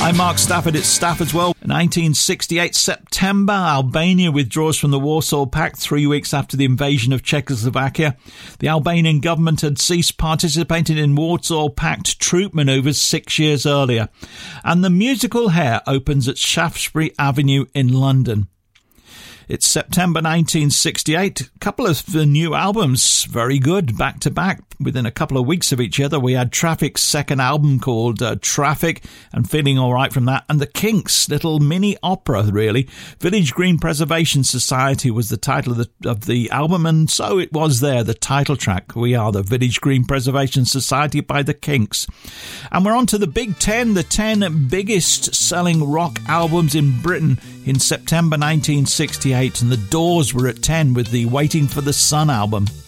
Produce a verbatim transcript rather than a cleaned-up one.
I'm Mark Stafford, it's Staff as well. nineteen sixty-eight, September, Albania withdraws from the Warsaw Pact three weeks after the invasion of Czechoslovakia. The Albanian government had ceased participating in Warsaw Pact troop manoeuvres six years earlier. And the musical Hair opens at Shaftesbury Avenue in London. It's September nineteen sixty-eight. A couple of the new albums, very good, back to back. Within a couple of weeks of each other, we had Traffic's second album called uh, Traffic, and Feeling Alright from that. And the Kinks' little mini opera, really. Village Green Preservation Society was the title of the, of the album, and so it was there, the title track. We are the Village Green Preservation Society by the Kinks. And we're on to the Big Ten, the ten biggest selling rock albums in Britain in September nineteen sixty-eight, and the Doors were at ten with the Waiting for the Sun album.